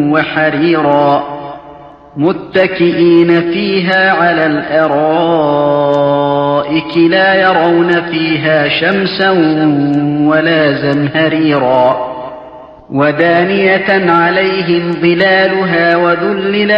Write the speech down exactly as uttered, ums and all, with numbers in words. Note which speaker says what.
Speaker 1: وحريرا متكئين فيها على الأرائك لا يرون فيها شمسا ولا زمهريرا ودانية عليهم ظلالها وذللت